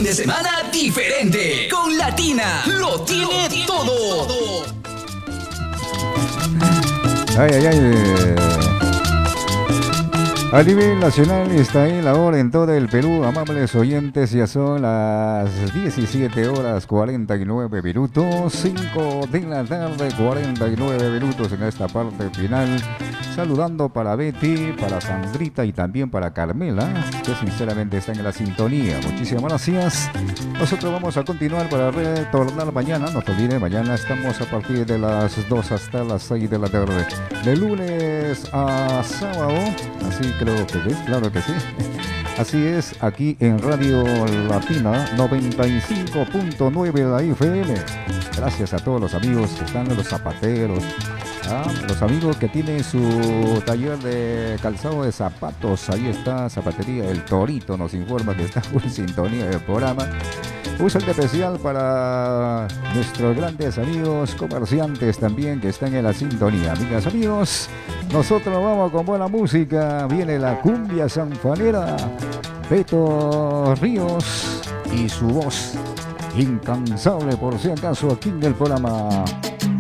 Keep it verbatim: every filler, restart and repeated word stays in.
fin de semana diferente. Con Latina lo tiene todo. Ay, ay, ay. A nivel nacional está ahí la hora en todo el Perú, amables oyentes, ya son las diecisiete horas cuarenta y nueve minutos, cinco de la tarde, cuarenta y nueve minutos en esta parte final. Saludando para Betty, para Sandrita y también para Carmela, que sinceramente están en la sintonía. Muchísimas gracias. Nosotros vamos a continuar para retornar mañana. No te olvides, mañana estamos a partir de las dos hasta las seis de la tarde. De lunes a sábado, así creo que sí, claro que sí. Así es, aquí en Radio Latina noventa y cinco punto nueve de la F M. Gracias a todos los amigos que están en los zapateros. Ah, los amigos que tienen su taller de calzado de zapatos, ahí está Zapatería El Torito, nos informa que está en sintonía del programa. Un saludo especial para nuestros grandes amigos comerciantes también que están en la sintonía. Amigas, amigos, nosotros vamos con buena música. Viene la cumbia sanfanera, Beto Ríos y su voz incansable, por si acaso, aquí en el programa.